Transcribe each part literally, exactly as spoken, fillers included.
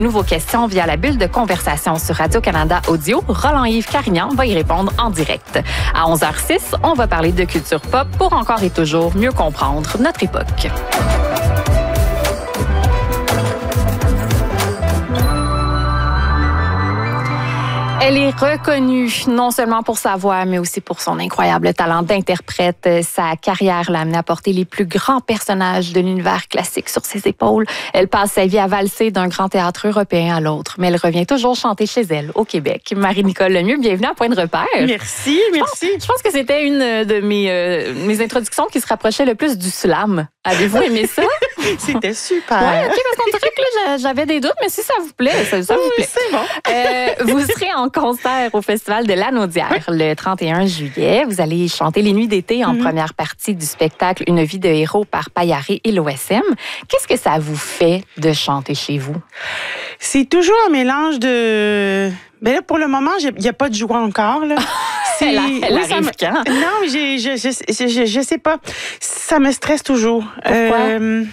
Nouveau questions via la bulle de conversation sur Radio-Canada Audio. Roland-Yves Carignan va y répondre en direct. À onze heures six, on va parler de culture pop pour encore et toujours mieux comprendre notre époque. Elle est reconnue non seulement pour sa voix, mais aussi pour son incroyable talent d'interprète. Sa carrière l'a amenée à porter les plus grands personnages de l'univers classique sur ses épaules. Elle passe sa vie à valser d'un grand théâtre européen à l'autre, mais elle revient toujours chanter chez elle, au Québec. Marie-Nicole Lemieux, bienvenue à Point de repère. Merci, merci. Je pense, je pense que c'était une de mes, euh, mes introductions qui se rapprochait le plus du slam. Avez-vous aimé ça? C'était super. Oui, OK, parce qu'on dirait que là, j'avais des doutes, mais si ça vous plaît, ça, ça oui, vous plaît. C'est bon. Euh, vous serez en concert au Festival de Lanaudière oui. le trente et un juillet. Vous allez chanter Les Nuits d'été en mm-hmm. première partie du spectacle Une vie de héros par Payaré et l'O S M. Qu'est-ce que ça vous fait de chanter chez vous? C'est toujours un mélange de... Ben là, pour le moment, il n'y a pas de joie encore. Là. Elle, a, elle oui, arrive me... quand? Non, mais j'ai, je, je, je, je sais pas. Ça me stresse toujours. Pourquoi? Euh...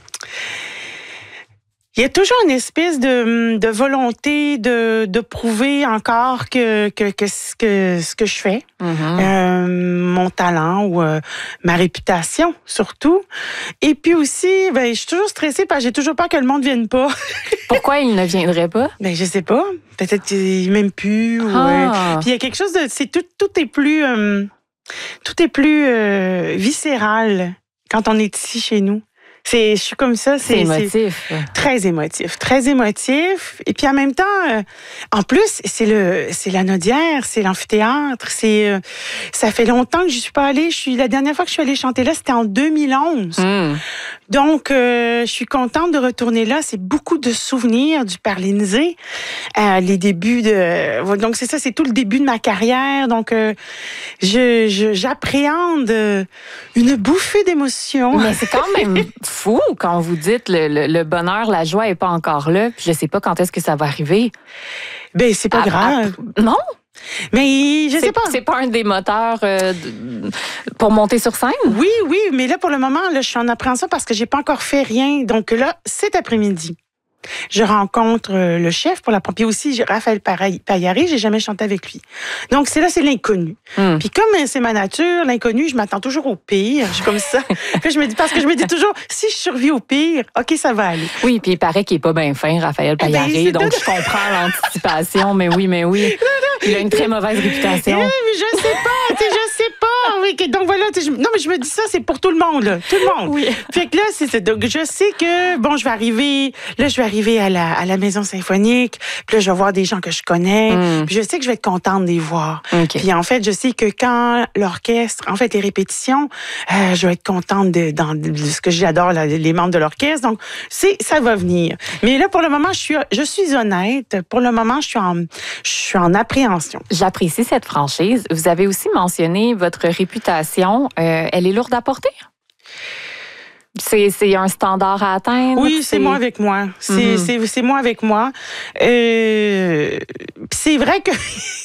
Il y a toujours une espèce de, de volonté de, de prouver encore que, que, que, ce, que ce que je fais, mm-hmm. euh, mon talent ou euh, ma réputation surtout. Et puis aussi, ben, je suis toujours stressée parce que j'ai toujours peur que le monde ne vienne pas. Pourquoi il ne viendrait pas? Ben, je sais pas. Peut-être qu'il m'aime plus. Ou, ah. euh, puis il y a quelque chose de... C'est tout, tout est plus... Euh, tout est plus euh, viscéral quand on est ici chez nous. C'est, je suis comme ça. C'est, c'est émotif. C'est très émotif, très émotif. Et puis en même temps, euh, en plus, c'est le, c'est la Lanaudière, c'est l'amphithéâtre. C'est, euh, ça fait longtemps que je suis pas allée. Je suis la dernière fois que je suis allée chanter là, c'était en deux mille onze. Mm. Donc, euh, je suis contente de retourner là. C'est beaucoup de souvenirs du Père Lindsay. Euh, les débuts de, donc c'est ça, c'est tout le début de ma carrière. Donc, euh, je, je, j'appréhende une bouffée d'émotions. Mais c'est quand même fou quand vous dites le, le, le bonheur, la joie est pas encore là. Puis je sais pas quand est-ce que ça va arriver. Ben c'est pas à, grave. À, non. Mais je c'est, sais pas. C'est pas un des moteurs euh, de, pour monter sur scène? Oui, oui, mais là pour le moment, là, je suis en appréhension parce que j'ai pas encore fait rien. Donc là, cet après-midi, je rencontre le chef pour la première. Puis aussi, Raphaël Payaré, j'ai jamais chanté avec lui. Donc, c'est là, c'est l'inconnu. Mm. Puis comme c'est ma nature, l'inconnu, je m'attends toujours au pire. Je suis comme ça. Puis je me dis, parce que je me dis toujours, si je survis au pire, OK, ça va aller. Oui, puis il paraît qu'il est pas bien fin, Raphaël Payaré. Ben, donc, je comprends l'anticipation, mais oui, mais oui. Il a une très mauvaise réputation. Oui, mais je sais pas, tu sais, je sais pas. Oui, donc voilà, je, non, mais je me dis ça, c'est pour tout le monde, là. Tout le monde. Oui. Fait que là, c'est, donc, je sais que, bon, je vais arriver, là, je vais arriver à la, à la maison symphonique, puis là, je vais voir des gens que je connais, mm. puis je sais que je vais être contente de les voir. Okay. Puis en fait, je sais que quand l'orchestre, en fait, les répétitions, euh, je vais être contente de, de, de ce que j'adore, là, les membres de l'orchestre, donc c'est, ça va venir. Mais là, pour le moment, je suis, je suis honnête. Pour le moment, je suis en, je suis en appréhension. J'apprécie cette franchise. Vous avez aussi mentionné votre réputation. Euh, elle est lourde à porter? C'est, c'est un standard à atteindre? Oui, c'est, c'est moi avec moi. C'est, mm-hmm. c'est, c'est moi avec moi. Euh, c'est vrai que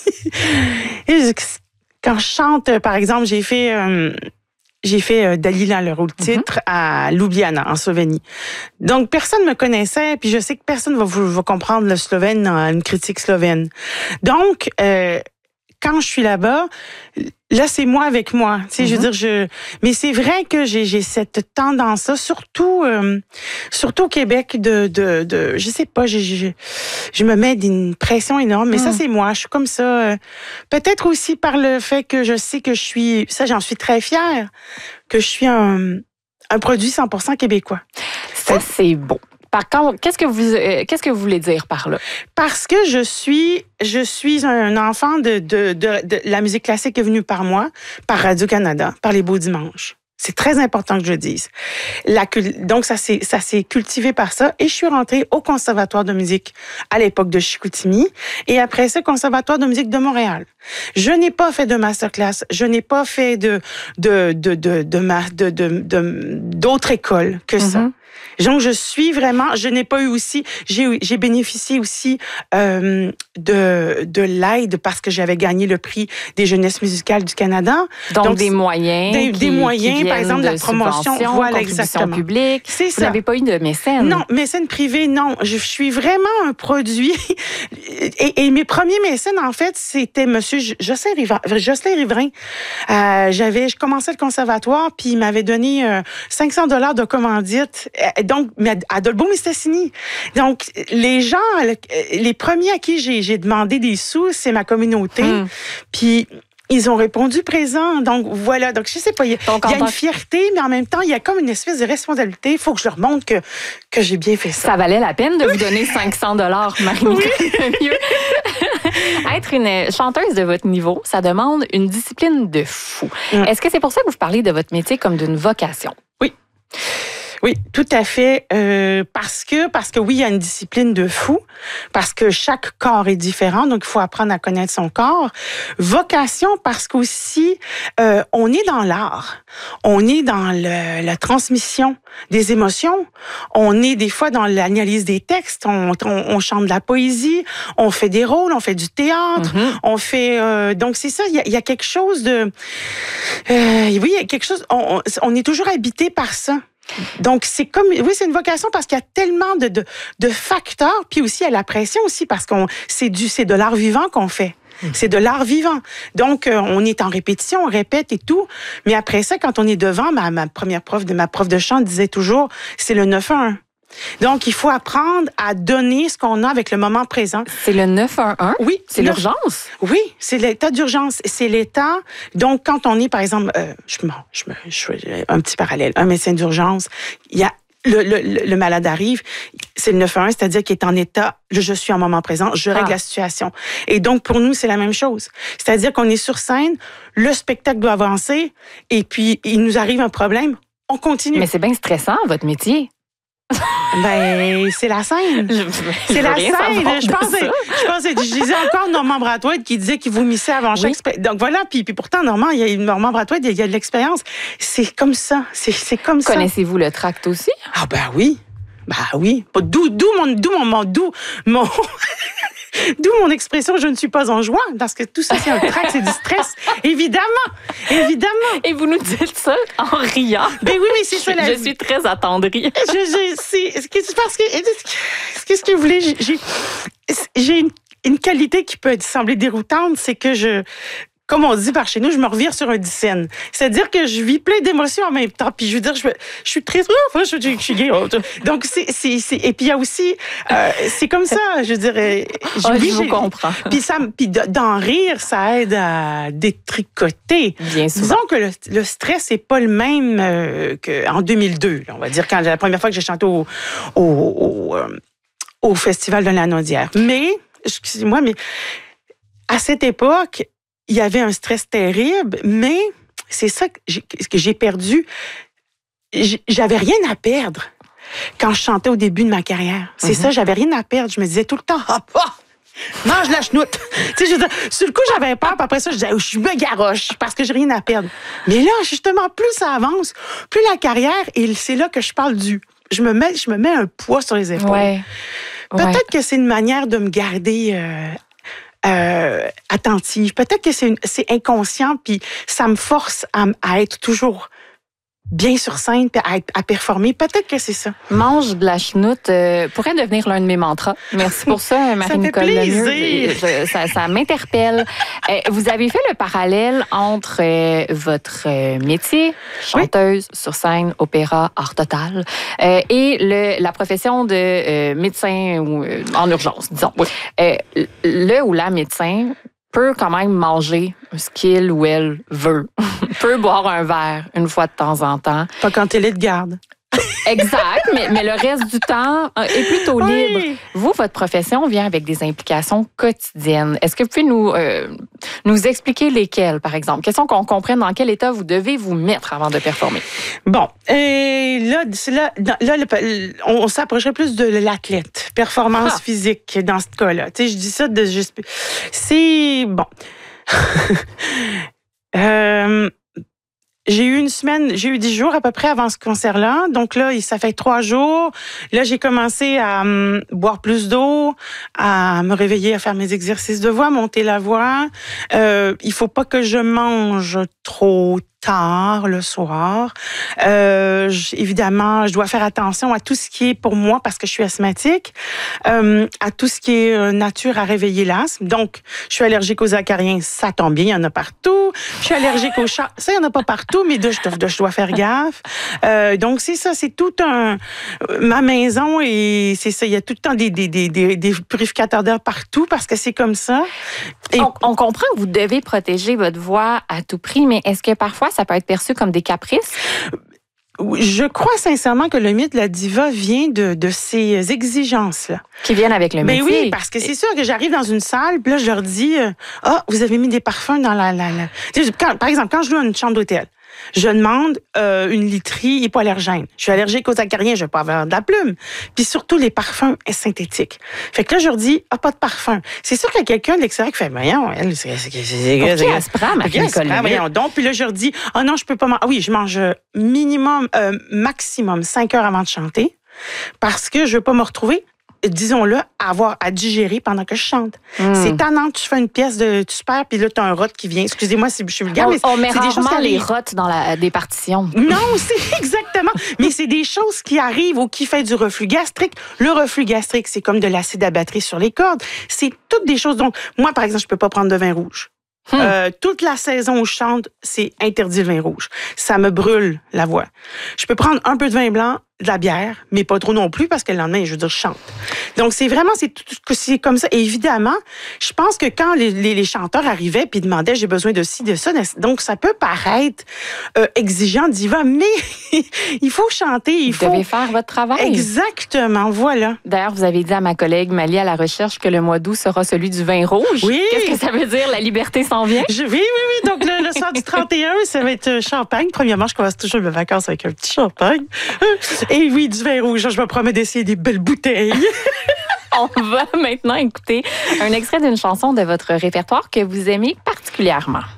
quand je chante, par exemple, j'ai fait... Euh, J'ai fait euh, Dalila, le rôle titre, mm-hmm. à Ljubljana, en Slovénie. Donc, personne me connaissait, puis je sais que personne va, va comprendre le slovène dans une critique slovène. Donc, euh, quand je suis là-bas, là, c'est moi avec moi. Tu sais, mm-hmm. je veux dire, je. Mais c'est vrai que j'ai, j'ai cette tendance-là, surtout, euh, surtout au Québec, de, de, de, je sais pas, je, je, je me mets une pression énorme. Mais mm. ça, c'est moi. Je suis comme ça. Euh, peut-être aussi par le fait que je sais que je suis, ça, j'en suis très fière, que je suis un, un produit cent pour cent québécois. Ça, c'est beau. Par contre, qu'est-ce que vous euh, qu'est-ce que vous voulez dire par là? Parce que je suis je suis un enfant de de de, de la musique classique qui est venue par moi, par Radio-Canada, par les Beaux Dimanches. C'est très important que je dise. La, donc ça s'est ça s'est cultivé par ça et je suis rentrée au Conservatoire de musique à l'époque de Chicoutimi et après ça Conservatoire de musique de Montréal. Je n'ai pas fait de masterclass, je n'ai pas fait de de de de de de, de, de, de d'autres écoles que ça. Mm-hmm. Donc, je suis vraiment, je n'ai pas eu aussi, j'ai, j'ai bénéficié aussi euh, de, de l'aide parce que j'avais gagné le prix des jeunesses musicales du Canada. Donc, Donc des moyens. Des, qui, des moyens, qui par exemple, de la promotion. Voilà, exactement. Publique. C'est Vous ça. Vous n'avez pas eu de mécène? Non, mécène privé, non. Je suis vraiment un produit. Et, et mes premiers mécènes, en fait, c'était M. Jocelyn Riverain. Jocelyn Riverain. Euh, j'avais, je commençais le conservatoire, puis il m'avait donné euh, cinq cents dollars de commandite. Donc, à Dolbeau-Mistassini. Donc, les gens, les premiers à qui j'ai, j'ai demandé des sous, c'est ma communauté. Hum. Puis, ils ont répondu présent. Donc, voilà. Donc, je sais pas, il y a, Donc, il y a une fierté, mais en même temps, il y a comme une espèce de responsabilité. Il faut que je leur montre que, que j'ai bien fait ça. Ça valait la peine de vous donner cinq cents dollars, Marie-Nicole Lemieux. Être une chanteuse de votre niveau, ça demande une discipline de fou. Mmh. Est-ce que c'est pour ça que vous parlez de votre métier comme d'une vocation? Oui. Oui, tout à fait. Euh, parce que, parce que oui, il y a une discipline de fou, parce que chaque corps est différent, donc il faut apprendre à connaître son corps. Vocation, parce qu'aussi, euh, on est dans l'art, on est dans le, la transmission des émotions, on est des fois dans l'analyse des textes, on, on, on chante de la poésie, on fait des rôles, on fait du théâtre, mm-hmm. on fait... Euh, donc c'est ça, il y a, il y a quelque chose de... Euh, oui, il y a quelque chose... On, on est toujours habité par ça. Donc, c'est comme, oui, c'est une vocation parce qu'il y a tellement de, de, de facteurs, puis aussi il y a la pression aussi parce qu'on, c'est du, c'est de l'art vivant qu'on fait. Mmh. C'est de l'art vivant. Donc, euh, on est en répétition, on répète et tout. Mais après ça, quand on est devant, ma, ma première prof de ma prof de chant disait toujours, c'est le neuf un un. Donc, il faut apprendre à donner ce qu'on a avec le moment présent. C'est le neuf un un? Oui. C'est neuf... l'urgence? Oui, c'est l'état d'urgence. C'est l'état... Donc, quand on est, par exemple... Euh, je, me, je, me, je fais un petit parallèle. Un médecin d'urgence, il y a... Le, le, le malade arrive, c'est le neuf un un, c'est-à-dire qu'il est en état, je suis en moment présent, je règle ah. la situation. Et donc, pour nous, c'est la même chose. C'est-à-dire qu'on est sur scène, le spectacle doit avancer, et puis il nous arrive un problème, on continue. Mais c'est bien stressant, votre métier. Ben, c'est la scène. Je, c'est la scène. Je pense, je pense, je disais encore Normand Brathwaite qui disait qu'il vomissait avant chaque spectacle. Donc voilà, puis, puis pourtant, Normand, il y a Normand Brathwaite, il y a de l'expérience. C'est comme ça. C'est, c'est comme ça. Connaissez-vous le tract aussi? Ah ben oui. Ben oui. D'où, d'où mon, d'où mon, d'où mon, d'où mon expression, je ne suis pas en joie, parce que tout ça, c'est un tract, c'est du stress. Évidemment. Évidemment. Et vous nous dites ça en riant. Ben oui, mais c'est ça la Je suis très attendrie. Je, je, c'est, c'est parce que, qu'est-ce que vous voulez, j'ai, j'ai une, une qualité qui peut sembler déroutante, c'est que je, comme on dit par chez nous, je me revire sur un dixaine. C'est-à-dire que je vis plein d'émotions en même temps. Puis je veux dire, je, je suis très... Oh, je, je, je suis gay. Donc, c'est... c'est, c'est et puis il y a aussi... Euh, c'est comme ça, je dirais... Je, oh, oui, je vous comprends. Puis, ça, puis d'en rire, ça aide à détricoter. Bien sûr. Disons que le, le stress n'est pas le même euh, qu'en deux mille deux. Là, on va dire, quand la première fois que j'ai chanté au, au, au, euh, au Festival de la Naudière. Mais, excusez-moi, mais à cette époque... il y avait un stress terrible, mais c'est ça que j'ai, que j'ai perdu. J'avais rien à perdre quand je chantais au début de ma carrière. C'est mm-hmm. ça, j'avais rien à perdre. Je me disais tout le temps, hop, oh, mange la chenoute. Tu sais, je veux dire, sur le coup, j'avais peur, puis après ça, je disais, oh, je me garoche parce que j'ai rien à perdre. Mais là, justement, plus ça avance, plus la carrière, et c'est là que je parle du... Je me mets, je me mets un poids sur les épaules. Ouais. Peut-être ouais. que c'est une manière de me garder... Euh, Euh, attentive. Peut-être que c'est, une, c'est inconscient, puis ça me force à, à être toujours bien sur scène, puis à, à performer. Peut-être que c'est ça. Mange de la chenoute euh, pourrait devenir l'un de mes mantras. Merci pour ça, Marie-Nicole Lemieux. Ça, ça, ça m'interpelle. Euh, vous avez fait le parallèle entre euh, votre euh, métier, chanteuse oui. sur scène, opéra, art total, euh, et le, la profession de euh, médecin ou, euh, en urgence, disons. Oui. Euh, le ou la médecin peut quand même manger ce qu'il ou elle veut. Peut boire un verre une fois de temps en temps. Pas quand elle est de garde. Exact, mais, mais le reste du temps est plutôt libre. Oui. Vous, votre profession vient avec des implications quotidiennes. Est-ce que vous pouvez nous, euh, nous expliquer lesquelles, par exemple? Question qu'on comprenne dans quel état vous devez vous mettre avant de performer. Bon, et là, là, là, là on s'approcherait plus de l'athlète, performance ah. physique dans ce cas-là. Tu sais, je dis ça de juste... C'est... Bon. euh... j'ai eu une semaine, j'ai eu dix jours à peu près avant ce concert-là. Donc là, ça fait trois jours. Là, j'ai commencé à um, boire plus d'eau, à me réveiller, à faire mes exercices de voix, monter la voix. Euh, il faut pas que je mange trop tard le soir. Euh, évidemment, je dois faire attention à tout ce qui est pour moi parce que je suis asthmatique, euh, à tout ce qui est euh, nature à réveiller l'asthme. Donc, je suis allergique aux acariens, ça tombe bien, il y en a partout. Je suis allergique aux chats, ça, il n'y en a pas partout, mais de, je, dois, je dois faire gaffe. Euh, donc, c'est ça, c'est tout un... Ma maison, et c'est ça, il y a tout le temps des, des, des, des, des purificateurs d'air partout parce que c'est comme ça. Et on, on comprend que vous devez protéger votre voix à tout prix, mais est-ce que parfois, ça peut être perçu comme des caprices? Je crois sincèrement que le mythe de la diva vient de, de ces exigences-là. Qui viennent avec le métier. Ben oui, parce que c'est sûr que j'arrive dans une salle, puis là, je leur dis, ah, euh, oh, vous avez mis des parfums dans la... la, la... Quand, par exemple, quand je loue une chambre d'hôtel, je demande euh, une literie hypoallergène. Je suis allergique aux acariens, je vais pas avoir de la plume. Puis surtout, les parfums synthétiques. Fait que là, je leur dis, ah, pas de parfum. C'est sûr qu'il y a quelqu'un de l'extérieur qui fait, voyons, elle, c'est... c'est, c'est, c'est Pour qui elle se prend, Marie-Nicole? Voyons donc. Puis là, je leur dis, ah non, je peux pas manger. Ah oui, je mange minimum, euh, maximum cinq heures avant de chanter parce que je veux pas me retrouver, disons-le, à avoir à digérer pendant que je chante. Mm. C'est tannant que tu fais une pièce de tu perds, puis là, tu as un rot qui vient. Excusez-moi si je suis vulgaire, on, mais on met c'est des choses qui les rots dans la, des partitions. Non, c'est exactement. Mais c'est des choses qui arrivent ou qui fait du reflux gastrique. Le reflux gastrique, c'est comme de l'acide à batterie sur les cordes. C'est toutes des choses. Donc, moi, par exemple, je peux pas prendre de vin rouge. Hmm. Euh, toute la saison où je chante, c'est interdit le vin rouge. Ça me brûle la voix. Je peux prendre un peu de vin blanc, de la bière, mais pas trop non plus parce que le lendemain, je veux dire, je chante. Donc, c'est vraiment, c'est, tout, c'est comme ça. Et évidemment, je pense que quand les, les, les chanteurs arrivaient puis demandaient, j'ai besoin de ci, de ça, donc ça peut paraître euh, exigeant, diva, mais il faut chanter. Il vous faut... devez faire votre travail. Exactement, voilà. D'ailleurs, vous avez dit à ma collègue Malie à la recherche que le mois d'août sera celui du vin rouge. Oui. Qu'est-ce que ça veut dire? La liberté s'en vient? Je, oui, oui, oui. Donc, le, le soir du trente et un, ça va être champagne. Premièrement, je commence toujours mes vacances avec un petit champagne. Et oui, du vin rouge. Je me promets d'essayer des belles bouteilles. On va maintenant écouter un extrait d'une chanson de votre répertoire que vous aimez particulièrement.